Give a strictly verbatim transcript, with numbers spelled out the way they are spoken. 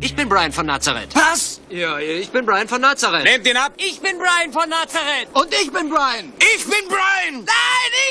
Ich bin Brian von Nazareth. Was? Ja, ich bin Brian von Nazareth. Nehmt ihn ab. Ich bin Brian von Nazareth. Und ich bin Brian. Ich bin Brian. Nein,